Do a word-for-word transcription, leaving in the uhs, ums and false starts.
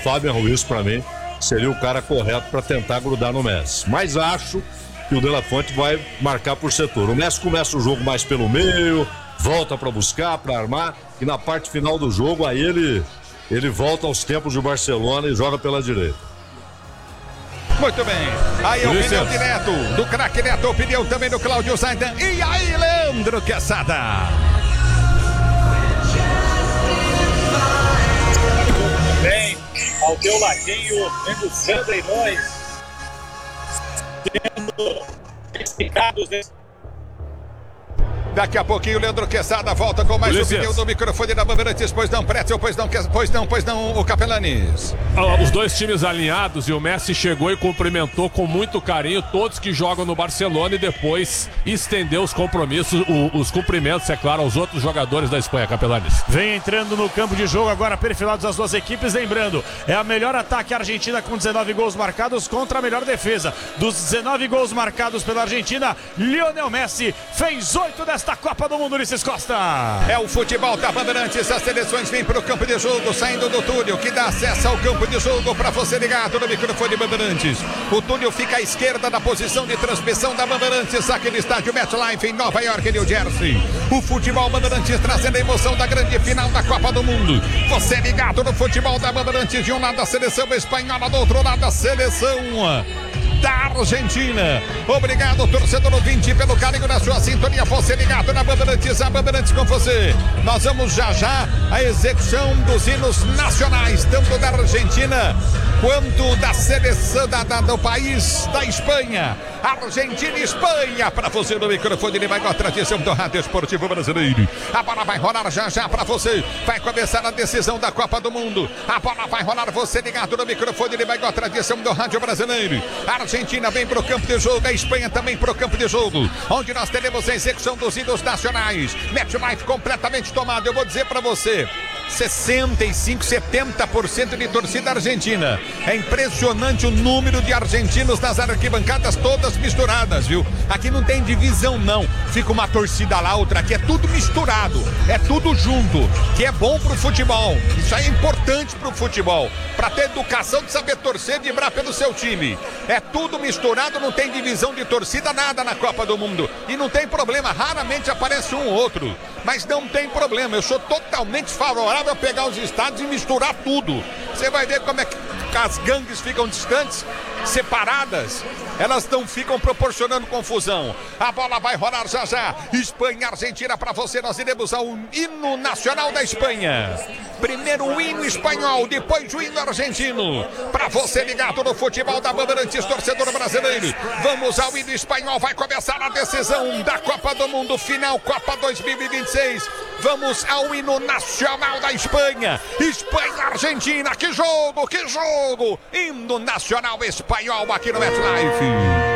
Fabian Ruiz, para mim, seria o cara correto para tentar grudar no Messi. Mas acho que o De La Fuente vai marcar por setor. O Messi começa o jogo mais pelo meio, volta para buscar, para armar, e na parte final do jogo, aí ele, ele volta aos tempos de Barcelona e joga pela direita. Muito bem, aí a opinião direto do craque Neto, opinião também do Cláudio Zaidan. E aí, Leandro Quesada? Bem, ao teu ladinho, vendo Sandra e nós sendo explicados nesse... Daqui a pouquinho o Leandro Quesada volta com mais Ulisses. opinião do microfone da Bandeirantes. Pois não, Pretzel, pois não, pois não, pois não, o Capelanes. Os dois times alinhados e o Messi chegou e cumprimentou com muito carinho todos que jogam no Barcelona e depois estendeu os compromissos, os cumprimentos, é claro, aos outros jogadores da Espanha, Capelanes. Vem entrando no campo de jogo agora perfilados as duas equipes, lembrando, é a melhor ataque Argentina com dezenove gols marcados contra a melhor defesa. Dos dezenove gols marcados pela Argentina, Lionel Messi fez oito desta Copa do Mundo, Ulisses Costa. É o futebol da Bandeirantes, as seleções vêm para o campo de jogo, saindo do túnel, que dá acesso ao campo de jogo para você ligado no microfone Bandeirantes. O túnel fica à esquerda da posição de transmissão da Bandeirantes, aqui no estádio MetLife em Nova York, New Jersey. O futebol Bandeirantes trazendo a emoção da grande final da Copa do Mundo. Você ligado no futebol da Bandeirantes, de um lado a seleção espanhola, do outro lado a seleção da Argentina. Obrigado, torcedor ouvinte, pelo carinho da sua sintonia. Você ligado na Bandeirantes, a Bandeirantes com você. Nós vamos já já a execução dos hinos nacionais, tanto da Argentina quanto da seleção da, da, do país da Espanha. Argentina e Espanha, para você no microfone, ele vai com a tradição do rádio esportivo brasileiro. A bola vai rolar já já para você. Vai começar a decisão da Copa do Mundo. A bola vai rolar, você ligado no microfone, ele vai com a tradição do rádio brasileiro. A Argentina vem para o campo de jogo, a Espanha também para o campo de jogo, onde nós teremos a execução dos hinos nacionais. MetLife completamente tomado, eu vou dizer para você, sessenta e cinco, setenta por cento de torcida argentina. É impressionante o número de argentinos nas arquibancadas, todas misturadas, viu? Aqui não tem divisão não, fica uma torcida lá, outra aqui, é tudo misturado, é tudo junto, que é bom pro futebol. Isso aí é importante pro futebol, para ter educação de saber torcer, de vibrar pelo seu time. É tudo misturado, não tem divisão de torcida, nada na Copa do Mundo. E não tem problema, raramente aparece um ou outro, mas não tem problema. Eu sou totalmente favorável a pegar os estados e misturar tudo. Você vai ver como é que as gangues ficam distantes, separadas, elas não ficam proporcionando confusão. A bola vai rolar já já. Espanha e Argentina para você. Nós iremos ao hino nacional da Espanha. Primeiro o hino espanhol, depois o hino argentino. Para você ligado no futebol da Bandeirantes, torcedor brasileiro. Vamos ao hino espanhol, vai começar a decisão da Copa do Mundo, final Copa dois mil e vinte e seis. Vamos ao hino nacional da Espanha. Espanha e Argentina, que jogo, que jogo. Hino nacional espanhol aqui no MetLife.